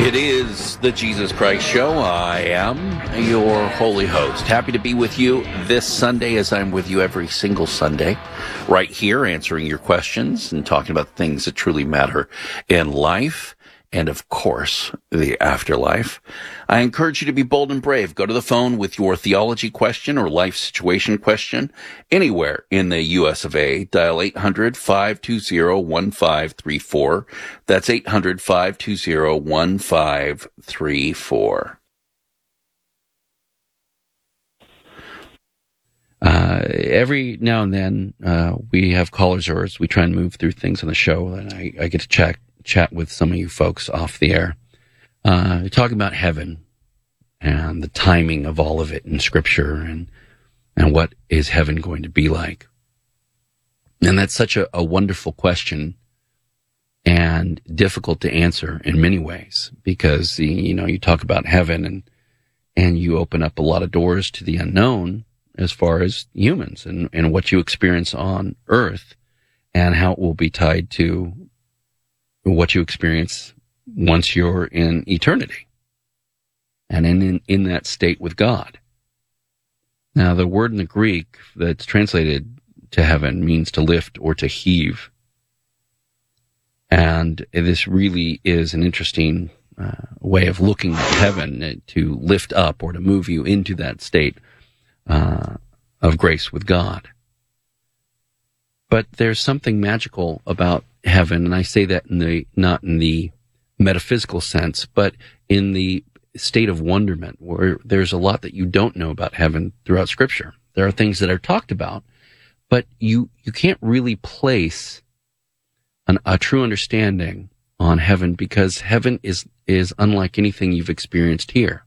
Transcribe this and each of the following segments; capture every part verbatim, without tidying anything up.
It is the Jesus Christ Show. I am your holy host. Happy to be with you this Sunday, as I'm with you every single Sunday, right here answering your questions and talking about things that truly matter in life and, of course, the afterlife. I encourage you to be bold and brave. Go to the phone with your theology question or life situation question anywhere in the U S of A. Dial eight hundred, five two zero, one five three four. That's eight hundred, five two zero, one five three four. Uh, every now and then, uh, we have callers, or we try and move through things on the show, and I, I get to chat, chat with some of you folks off the air. Uh, talking about heaven and the timing of all of it in Scripture, and and what is heaven going to be like. And that's such a, a wonderful question and difficult to answer in many ways, because, you know, you talk about heaven and and you open up a lot of doors to the unknown as far as humans and, and what you experience on earth and how it will be tied to what you experience once you're in eternity and in, in, in that state with God. Now, the word in the Greek that's translated to heaven means to lift or to heave. And this really is an interesting uh, way of looking at heaven, to lift up or to move you into that state uh, of grace with God. But there's something magical about heaven, and I say that in the not in the metaphysical sense, but in the state of wonderment, where there's a lot that you don't know about heaven throughout Scripture. There are things that are talked about, but you you can't really place an, a true understanding on heaven, because heaven is is unlike anything you've experienced here.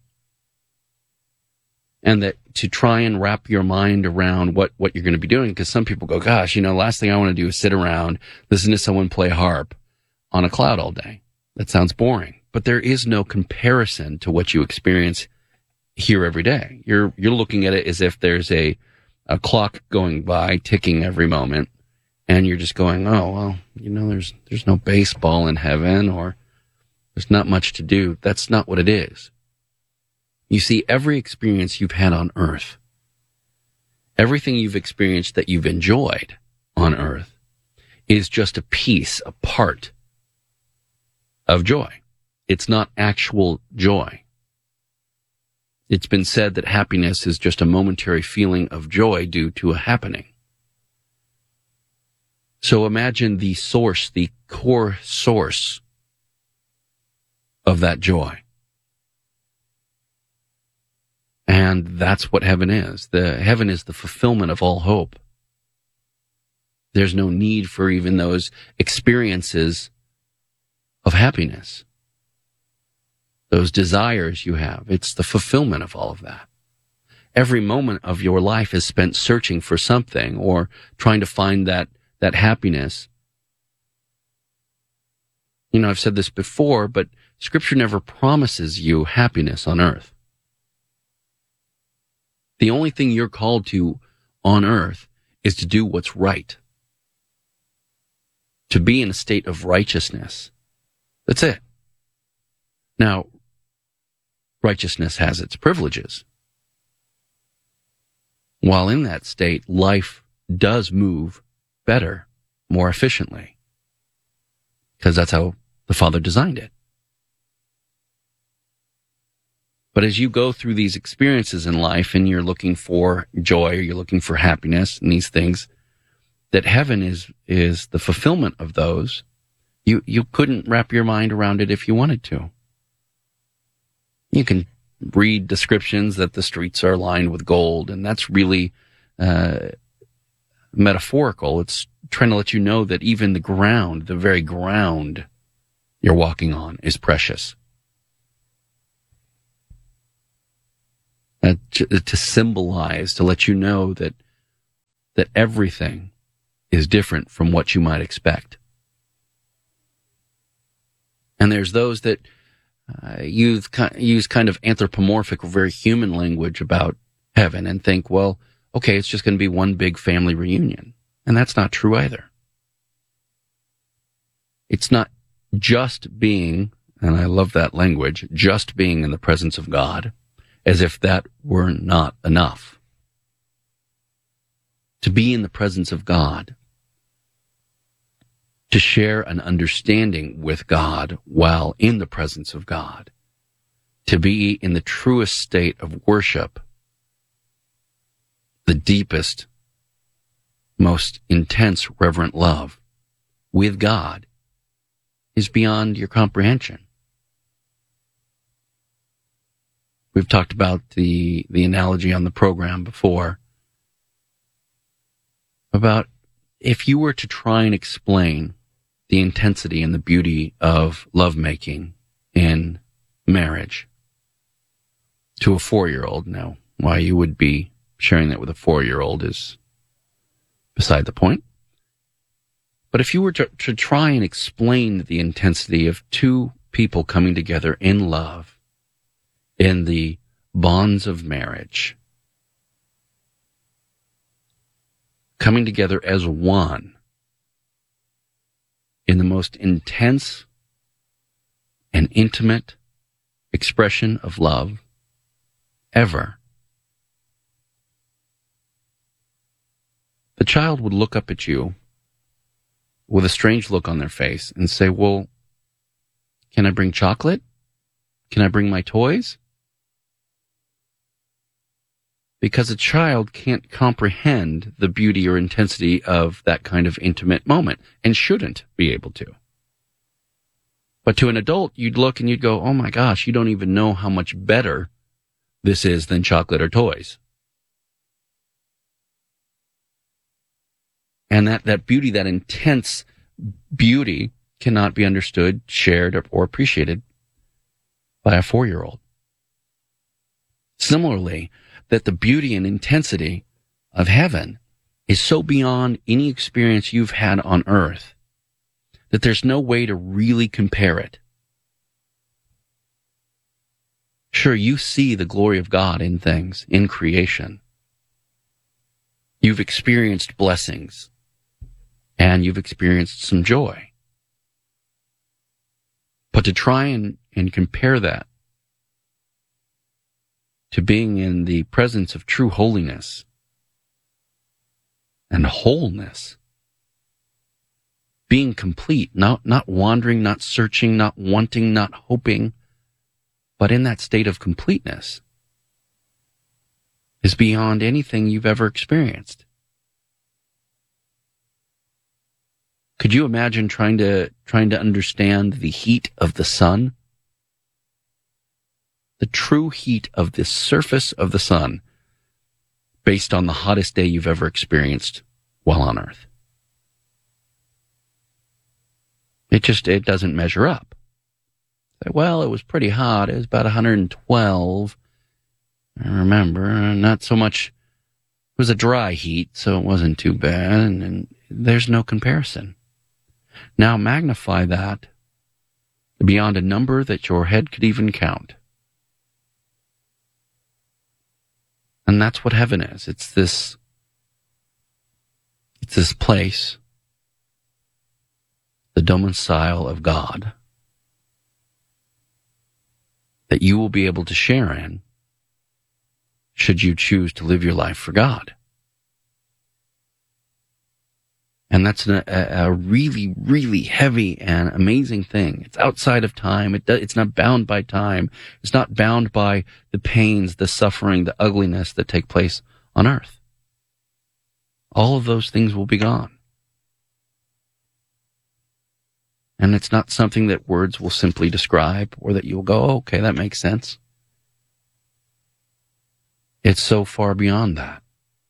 And that to try and wrap your mind around what, what you're going to be doing, because some people go, gosh, you know, last thing I want to do is sit around, listen to someone play harp on a cloud all day. That sounds boring. But there is no comparison to what you experience here every day. You're you're looking at it as if there's a, a clock going by, ticking every moment, and you're just going, oh, well, you know, there's there's no baseball in heaven, or there's not much to do. That's not what it is. You see, every experience you've had on earth, everything you've experienced that you've enjoyed on earth, is just a piece, a part of joy. It's not actual joy. It's been said that happiness is just a momentary feeling of joy due to a happening. So imagine the source, the core source of that joy. And that's what heaven is. The heaven is the fulfillment of all hope. There's no need for even those experiences of happiness, those desires you have. It's the fulfillment of all of that. Every moment of your life is spent searching for something or trying to find that, that happiness. You know, I've said this before, but Scripture never promises you happiness on earth. The only thing you're called to on earth is to do what's right, to be in a state of righteousness. That's it. Now, righteousness has its privileges. While in that state, life does move better, more efficiently, because that's how the Father designed it. But as you go through these experiences in life and you're looking for joy, or you're looking for happiness and these things, that heaven is is the fulfillment of those, you, you couldn't wrap your mind around it if you wanted to. You can read descriptions that the streets are lined with gold, and that's really uh, metaphorical. It's trying to let you know that even the ground, the very ground you're walking on, is precious. Uh, to, to symbolize, to let you know that that everything is different from what you might expect. And there's those that uh, use, use kind of anthropomorphic or very human language about heaven and think, well, okay, it's just going to be one big family reunion. And that's not true either. It's not just being and I love that language, just being in the presence of God, as if that were not enough. To be in the presence of God, to share an understanding with God while in the presence of God, to be in the truest state of worship, the deepest, most intense reverent love with God is beyond your comprehension. We've talked about the, the analogy on the program before about if you were to try and explain the intensity and the beauty of lovemaking in marriage to a four-year-old. Now, why you would be sharing that with a four-year-old is beside the point. But if you were to, to try and explain the intensity of two people coming together in love, in the bonds of marriage, coming together as one in the most intense and intimate expression of love ever, the child would look up at you with a strange look on their face and say, well, can I bring chocolate? Can I bring my toys? Because a child can't comprehend the beauty or intensity of that kind of intimate moment and shouldn't be able to. But to an adult, you'd look and you'd go, oh my gosh, you don't even know how much better this is than chocolate or toys. And that, that beauty, that intense beauty cannot be understood, shared, or, or appreciated by a four-year-old. Similarly, that the beauty and intensity of heaven is so beyond any experience you've had on earth that there's no way to really compare it. Sure, you see the glory of God in things, in creation. You've experienced blessings, and you've experienced some joy. But to try and, and compare that to being in the presence of true holiness and wholeness, being complete, not, not wandering, not searching, not wanting, not hoping, but in that state of completeness, is beyond anything you've ever experienced. Could you imagine trying to, trying to understand the heat of the sun? The true heat of the surface of the sun based on the hottest day you've ever experienced while on Earth. It just, it doesn't measure up. Well, it was pretty hot. It was about one hundred twelve. I remember, not so much, it was a dry heat, so it wasn't too bad, and, and there's no comparison. Now magnify that beyond a number that your head could even count. And that's what heaven is. It's this, it's this place, the domicile of God, that you will be able to share in should you choose to live your life for God. And that's a, a really, really heavy and amazing thing. It's outside of time. It do, it's not bound by time. It's not bound by the pains, the suffering, the ugliness that take place on earth. All of those things will be gone. And it's not something that words will simply describe or that you'll go, oh, okay, that makes sense. It's so far beyond that.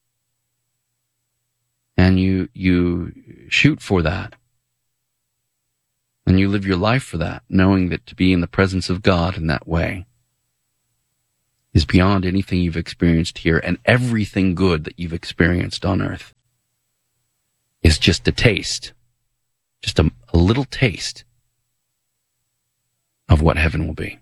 And you, you shoot for that. And you live your life for that, knowing that to be in the presence of God in that way is beyond anything you've experienced here, and everything good that you've experienced on earth is just a taste, just a, a little taste of what heaven will be.